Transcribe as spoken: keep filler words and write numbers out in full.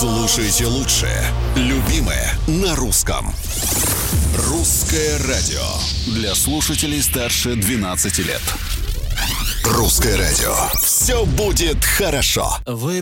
Слушайте лучшее, любимое на русском. Русское радио для слушателей старше двенадцати лет. Русское радио. Все будет хорошо. Вы